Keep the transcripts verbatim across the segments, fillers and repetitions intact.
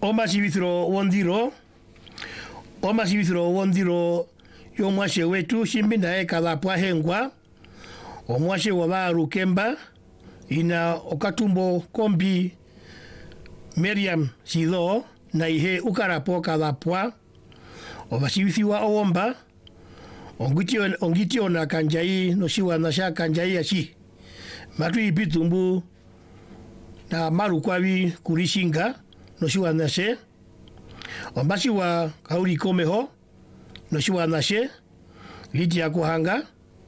Oma sivithro wondiro. Oma sivithro wondiro yo mwashe wetu shimbina e kalapwa hengwa. O mwashe wabaru kemba. Ina okatumbo kombi Miriam sido na ihe ukarapo kalapwa. O basivithiwa owomba. Ongiti ona kanjai no shiwa nasha kanjai ashi. Matu ipitumbu na maru kwavi kurishinga no shiwa nashe. Ombashi wa kauri komeho no shiwa nashe. Liti ya kuhanga.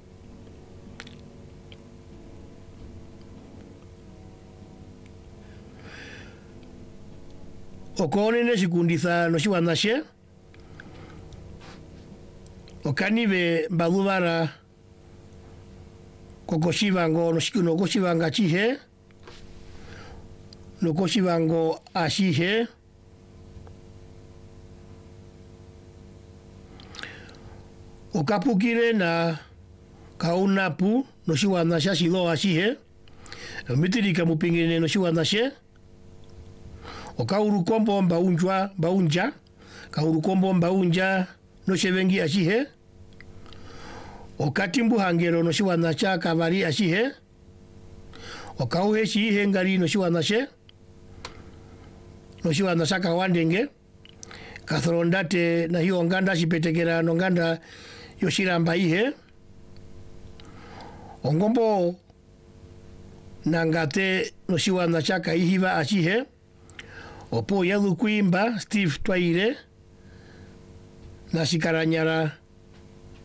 Okone ne shikunditha no shiwa nashe. Okanive baluvara kokoshivango no shiku no koshivanga chihe. No koshivango ashihe. Okapukire na kaunapu no shiwa nasha shilo ashihe. Mitirika mupingine no shiwa nashe. Okauru kombo mbaunjwa mbaunja. Kauru kombo mbaunja no shevengi ashihe. Okatimbu hangero no shiwa nasha kavari ashihe. Okauhe shihe ngari no shiwa nashe. No shiwa nasha kawandenge. Kathrondate na hiyo nganda shipetekera no nganda yoshiramba ihe. Ongombo nangate no shiwa nasha kaihiva ashihe. Opo yalu kuimba Steve Twaire. Na shikaranyara